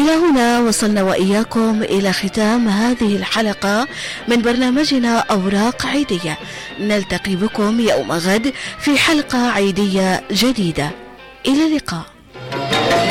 إلى هنا وصلنا وإياكم إلى ختام هذه الحلقة من برنامجنا أوراق عيدية. نلتقي بكم يوم غد في حلقة عيدية جديدة. إلى اللقاء.